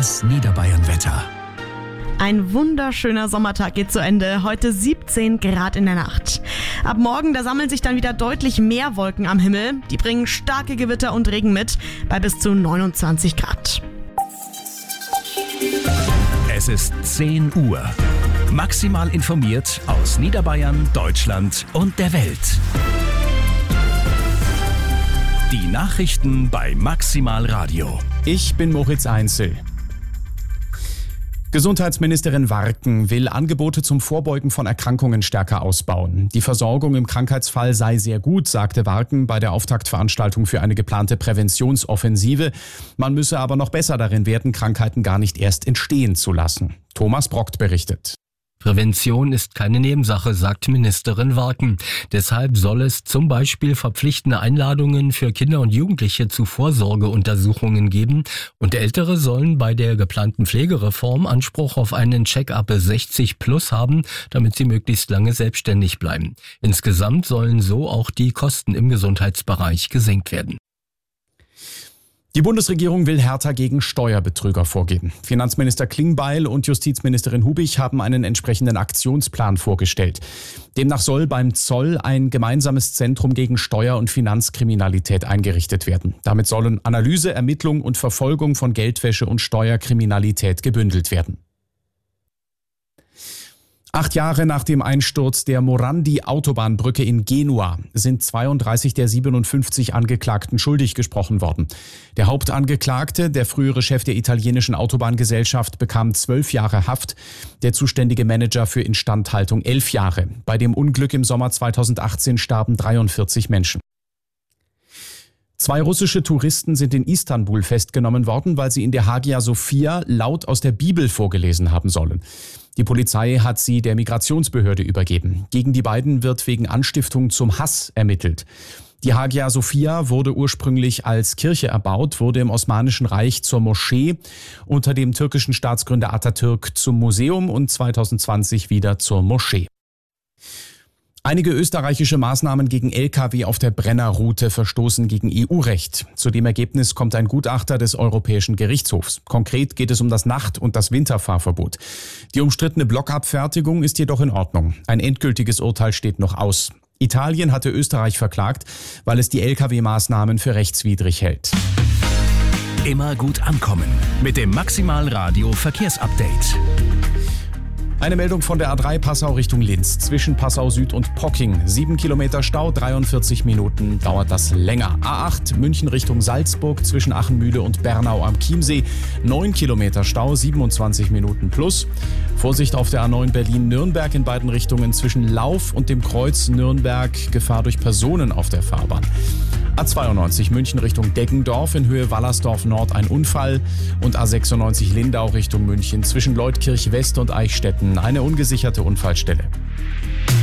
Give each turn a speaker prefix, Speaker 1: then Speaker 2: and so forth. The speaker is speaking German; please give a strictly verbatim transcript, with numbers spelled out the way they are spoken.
Speaker 1: Das Niederbayern-Wetter.
Speaker 2: Ein wunderschöner Sommertag geht zu Ende. Heute siebzehn Grad in der Nacht. Ab morgen, da sammeln sich dann wieder deutlich mehr Wolken am Himmel. Die bringen starke Gewitter und Regen mit, bei bis zu neunundzwanzig Grad.
Speaker 1: Es ist zehn Uhr. Maximal informiert aus Niederbayern, Deutschland und der Welt. Die Nachrichten bei Maximal Radio.
Speaker 3: Ich bin Moritz Einzel. Gesundheitsministerin Warken will Angebote zum Vorbeugen von Erkrankungen stärker ausbauen. Die Versorgung im Krankheitsfall sei sehr gut, sagte Warken bei der Auftaktveranstaltung für eine geplante Präventionsoffensive. Man müsse aber noch besser darin werden, Krankheiten gar nicht erst entstehen zu lassen. Thomas Brockt berichtet.
Speaker 4: Prävention ist keine Nebensache, sagt Ministerin Warken. Deshalb soll es zum Beispiel verpflichtende Einladungen für Kinder und Jugendliche zu Vorsorgeuntersuchungen geben. Und Ältere sollen bei der geplanten Pflegereform Anspruch auf einen Check-up sechzig plus haben, damit sie möglichst lange selbstständig bleiben. Insgesamt sollen so auch die Kosten im Gesundheitsbereich gesenkt werden.
Speaker 3: Die Bundesregierung will härter gegen Steuerbetrüger vorgehen. Finanzminister Klingbeil und Justizministerin Hubig haben einen entsprechenden Aktionsplan vorgestellt. Demnach soll beim Zoll ein gemeinsames Zentrum gegen Steuer- und Finanzkriminalität eingerichtet werden. Damit sollen Analyse, Ermittlung und Verfolgung von Geldwäsche und Steuerkriminalität gebündelt werden. Acht Jahre nach dem Einsturz der Morandi-Autobahnbrücke in Genua sind zweiunddreißig der siebenundfünfzig Angeklagten schuldig gesprochen worden. Der Hauptangeklagte, der frühere Chef der italienischen Autobahngesellschaft, bekam zwölf Jahre Haft, der zuständige Manager für Instandhaltung elf Jahre. Bei dem Unglück im Sommer zweitausendachtzehn starben dreiundvierzig Menschen. Zwei russische Touristen sind in Istanbul festgenommen worden, weil sie in der Hagia Sophia laut aus der Bibel vorgelesen haben sollen. Die Polizei hat sie der Migrationsbehörde übergeben. Gegen die beiden wird wegen Anstiftung zum Hass ermittelt. Die Hagia Sophia wurde ursprünglich als Kirche erbaut, wurde im Osmanischen Reich zur Moschee, unter dem türkischen Staatsgründer Atatürk zum Museum und zweitausendzwanzig wieder zur Moschee. Einige österreichische Maßnahmen gegen L K W auf der Brennerroute verstoßen gegen E U-Recht. Zu dem Ergebnis kommt ein Gutachter des Europäischen Gerichtshofs. Konkret geht es um das Nacht- und das Winterfahrverbot. Die umstrittene Blockabfertigung ist jedoch in Ordnung. Ein endgültiges Urteil steht noch aus. Italien hatte Österreich verklagt, weil es die L K W-Maßnahmen für rechtswidrig hält.
Speaker 1: Immer gut ankommen mit dem Maximal Radio Verkehrsupdate.
Speaker 3: Eine Meldung von der A drei Passau Richtung Linz. Zwischen Passau Süd und Pocking. Sieben Kilometer Stau, dreiundvierzig Minuten dauert das länger. A acht München Richtung Salzburg zwischen Achenmühle und Bernau am Chiemsee. Neun Kilometer Stau, siebenundzwanzig Minuten plus. Vorsicht auf der A neun Berlin-Nürnberg in beiden Richtungen zwischen Lauf und dem Kreuz Nürnberg. Gefahr durch Personen auf der Fahrbahn. A zweiundneunzig München Richtung Deggendorf in Höhe Wallersdorf Nord ein Unfall und A sechsundneunzig Lindau Richtung München zwischen Leutkirch West und Eichstätten eine ungesicherte Unfallstelle.